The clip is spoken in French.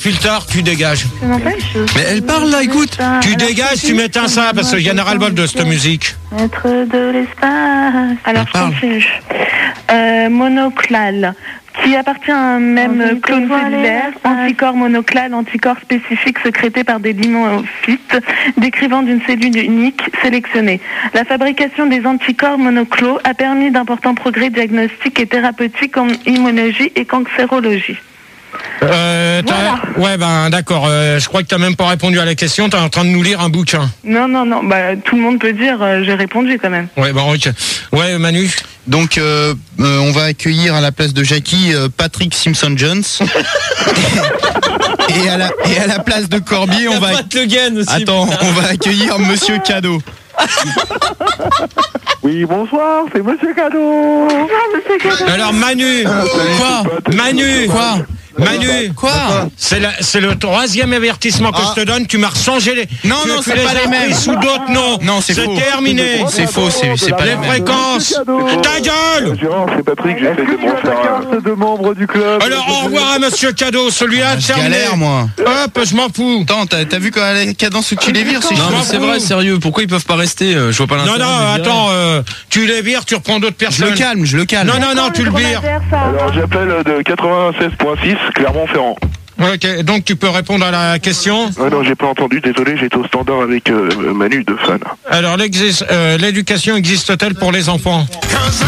filtre, tu dégages. Mais elle parle là, écoute. Tu dégages, tu m'éteins ça, parce qu'il y en a ras-le-bol de cette musique. Maître de l'espace. Alors, je continue. Monoclal, qui appartient à un même clone cellulaire, anticorps monoclal, anticorps spécifique sécrété par des lymphophytes, décrivant d'une cellule unique sélectionnée. La fabrication des anticorps monoclos a permis d'importants progrès diagnostiques et thérapeutiques en immunologie et cancérologie. Voilà. Ouais, ben d'accord. Je crois que t'as même pas répondu à la question. T'es en train de nous lire un bouquin. Non. Bah, tout le monde peut dire, j'ai répondu quand même. Ouais, bon, ok. Ouais, Manu. Donc, on va accueillir à la place de Jackie Patrick Simpson-Jones. et à la place de Corbier, on va. On va accueillir Monsieur Cadeau. Oui, bonsoir, c'est Monsieur Cadeau. Alors Manu, Quoi C'est le troisième avertissement que je te donne. Tu m'as rechangé les. Non, c'est pas les mêmes. Sous d'autres noms. Non, c'est faux. C'est terminé. C'est faux, c'est pas les mêmes. Fréquences. Ta gueule. Gérard, c'est Patrick, j'essaie de me faire carte de membre du club. Alors au revoir à Monsieur Cadeau, celui-là terminé. Galère, moi. Hop, je m'en fous. Attends, t'as vu quand la cadence où tu les vires, c'est Non, mais c'est vrai, sérieux. Pourquoi ils peuvent pas rester? Je vois pas l'intérêt. Non, attends. Tu les vires, tu reprends d'autres personnes. Je le calme. Non, tu le vires. Alors j'appelle de 96.6 Clermont-Ferrand. Ok, donc tu peux répondre à la question. Non, j'ai pas entendu, désolé, j'étais au standard avec Manu de Fan. Alors l'éducation existe-t-elle pour les enfants?